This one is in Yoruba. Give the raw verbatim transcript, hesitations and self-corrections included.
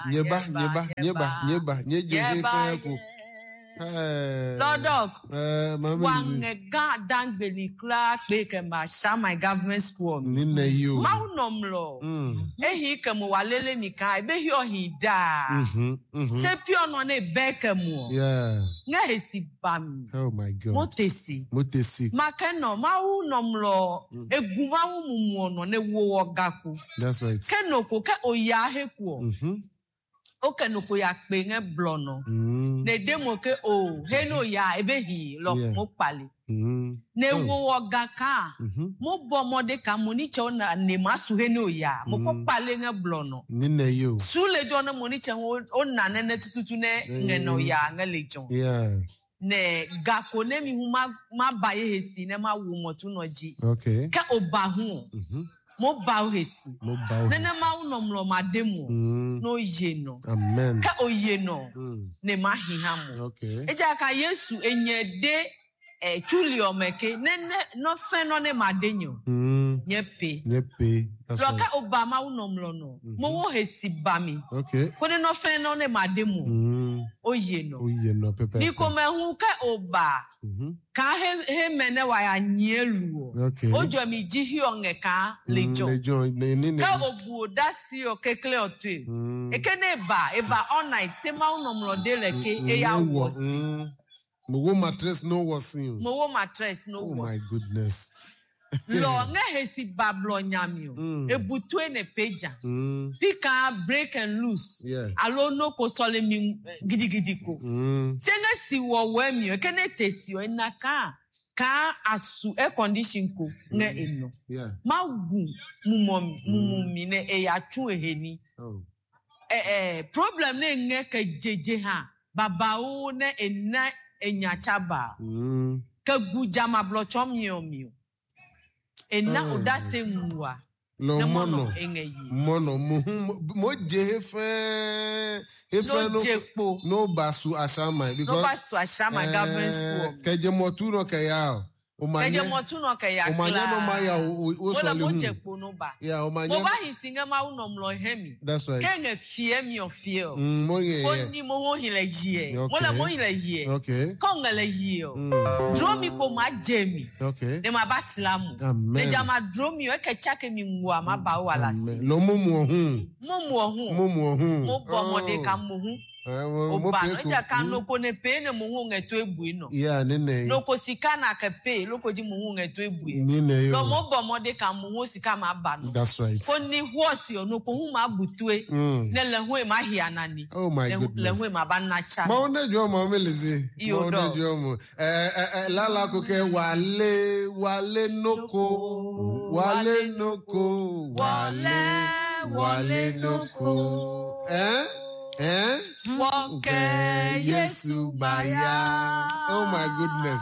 Nyeba, nyeba, nyeba, nyeba, nyeba, nyeba. Lord, one God dang beli Clark Baker ma sha my government school. Nina you. Maunom lo. Eh he kemu walele nika ebe hi ohi da. Se pio no ne beke mu. Yeah. Nga hesi bam. Oh my God. Motesi. Motesi. Makeno maunom lo. Eguma mu no ne wo gaku. That's right. Kenoko ke oya heku. Mhm. Oke no ko ya pe nge blono ne demo ke o he no ya ebehi lo mo pale ne wo oga ka mo bo mode ka mo ni che ona ne masu he no ya mo ko pale nge blono ni ne yo su le jo na mo ni che ona ne ne tututu ne nge no ya nge le jo yeah ne gako ne mi hu ma ma baye hesi ne ma wo motu no ji okay ka oba hu mo ba hesi mo ba nene ma unomlo mademu no ye no amen ka oye no ne ma hiha mo okay eja ka Yesu enye de eh chuli omeke nene no fe no ne madenyo nye pe nye pe that's right ka obama unomlo no mo wo hesi ba mi okay ko ne no fe no ne mademu oye no oye no pepe ni ko me hu ka oba ka he he mene wa ya nyelu okay ojo mi ji hi onge ka lejo lejo ne ne ka obu dasi o kekle otu e ke ne ba e ba all night se ma unomlo de leke e ya wosi mo wo mattress no wosi mo wo mattress no wosi oh my goodness lo nga hesi bablo nyamio ebutu e ne peja pika break and loose yeah alo no ko sole mi gidigidi ko se nga si wo we mi e ke ne tesi o enaka ka asu air condition ko nga eno yeah magu mumom mumumi ne e ya twu eheni oh eh eh problem ne nga ka jeje ha baba o ne ena enyachaba mm ka guja mablo chomio mi ena oda se muwa lo mono mono mo je fe efe no no basu ashama because no basu ashama government school keje moturo ke ya o manye keje motuno ke ya o manye no ma ya o so le hu mo je po no ba yeah o manye mo ba hisinga ma uno mlo hemi that's right kenge fie mi o fie o mo ye oni mo ho hile yie mo la mo hile yie okay konga le yie o dromi ko ma jemi okay ne ma ba slamu amen ne jama dromi o ke chake mi ngwa ma ba wala si lo mo mo hu mo mo hu mo mo hu mo bo mo de ka mo hu o ba no ja kan no ko ne pe ne mo hu ngeto ebu no yeah ne ne no ko sika na ka pe lo ko ji mo hu ngeto ebu ni ne yo lo mo bo mo de ka mo hu sika ma ba no that's right ko ni hosi o no ko hu ma butue ne le hu e ma hia nani oh my goodness le hu e ma ba na cha ma one jo mo meleze ma one jo mo eh eh lala ko ke wale wale noko wale noko wale wale noko eh eh Woke Yesu baya. Oh my goodness.